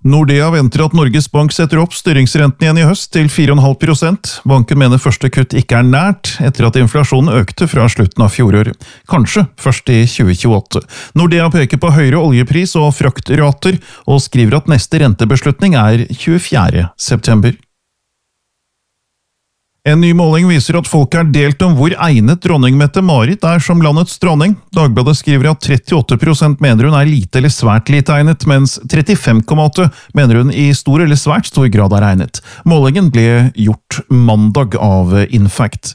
Nordea venter at Norges Bank setter opp styringsrenten igjen i høst til 4,5%. Banken mener første kutt ikke er nært, etter at inflasjonen økte fra slutten av fjoråret. Kanskje først i 2028. Nordea peker på høyere oljepris og fraktrater, og skriver at neste rentebeslutning er 24. september. En ny måling viser at folk er delt om hvor egnet dronning Mette-Marit er som landets dronning. Dagbladet skriver at 38% mener hun er lite eller svært lite egnet, mens 35,8% mener hun i stor eller svært stor grad er egnet. Målingen ble gjort mandag av Infact.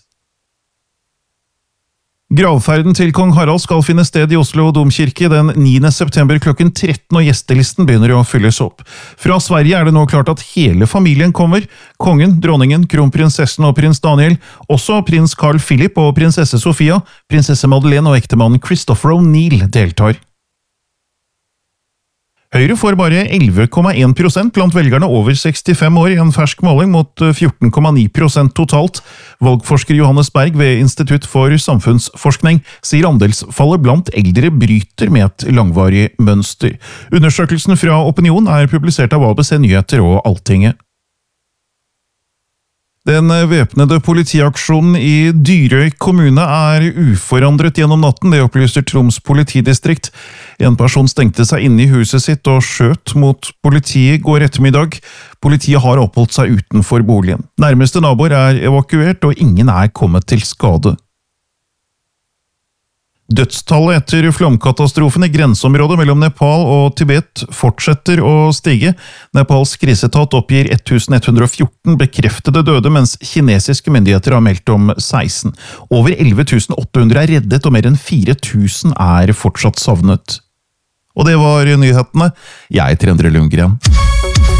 Gravferden til kong Harald skal finne sted i Oslo domkirke den 9. september klokken 13, og gjestelisten begynner å fylles opp. Fra Sverige er det nå klart at hele familien kommer. Kongen, dronningen, kronprinsessen og prins Daniel, også prins Carl Philip og prinsesse Sofia, prinsesse Madeleine og ektemannen Christopher O'Neill deltar. Høyre får bare 11,1% blant velgerne over 65 år i en fersk måling mot 14,9% totalt. Valgforsker Johannes Berg ved Institutt for samfunnsforskning sier andelsfallet blant eldre bryter med et langvarig mønster. Undersøkelsen fra Opinion er publisert av ABC Nyheter og Altinget. Den væpnede politiaksjonen i Dyrøy kommune er uforandret gjennom natten, det opplyser Troms politidistrikt. En person stengte seg inne i huset sitt og skjøt mot politiet i går ettermiddag. Politiet har oppholdt seg utenfor boligen. Nærmeste naboer er evakuert, og ingen er kommet til skade. Dødstallet etter flomkatastrofen i grenseområdet mellom Nepal og Tibet fortsetter å stige. Nepals kriseetat oppgir 1114 bekreftede døde, mens kinesiske myndigheter har meldt om 16. Over 11.800 er reddet, og mer enn 4000 er fortsatt savnet. Og det var nyhetene. Jeg heter Endre Lundgren.